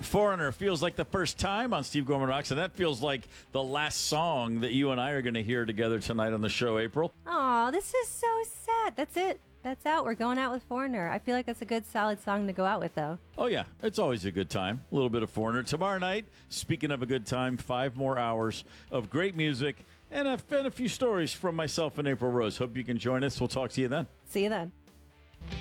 Foreigner feels like the first time on Steve Gorman Rocks, and that feels like the last song that you and I are going to hear together tonight on the show, April. Aw, this is so sad. That's it. That's out. We're going out with Foreigner. I feel like that's a good, solid song to go out with, though. Oh, yeah. It's always a good time. A little bit of Foreigner. Tomorrow night, speaking of a good time, 5 more hours of great music and a few stories from myself and April Rose. Hope you can join us. We'll talk to you then. See you then.